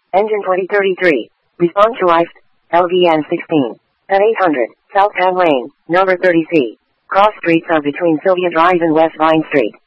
Engine 2033. Response arrived. LVN 16. At 800, South Penn Lane, number 30C. Cross streets are between Sylvia Drive and West Vine Street.